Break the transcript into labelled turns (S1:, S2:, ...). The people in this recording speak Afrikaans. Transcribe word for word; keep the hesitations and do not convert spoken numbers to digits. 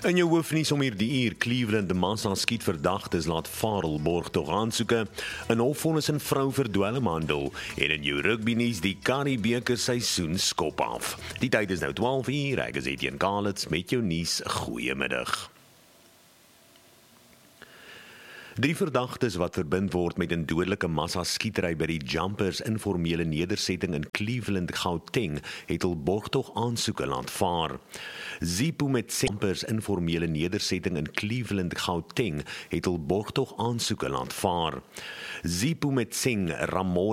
S1: In jou hoofnuus om hierdie uur, Cleveland massa skietverdagtes laat Vaarlborg tog aansoeke, 'n hofvonnis in vrou vir dwelmhandel en in jou rugbynuus die Karibeker seisoen skop af. Die tyd is nou twaalf uur, ek is Etienne Kalitz met jou nuus. Goeiemiddag. Drie verdagtes wat verbind word met 'n dodelike massa skietery by die Jumpers informele nedersetting in Cleveland, Gauteng, het hul borgtog aansoeke laat vaar. Zipo met Jumpers informele nedersetting in Cleveland, Gauteng, het hul borgtog aansoeke laat vaar. Zipo met Sing Ramon